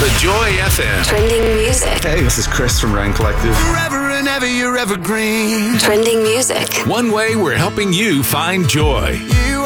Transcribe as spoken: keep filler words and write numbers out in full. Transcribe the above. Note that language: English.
The Joy F M. Trending music. Hey, this is Chris from Ryan Collective. Forever and ever, you're evergreen. Trending music. One way we're helping you find joy.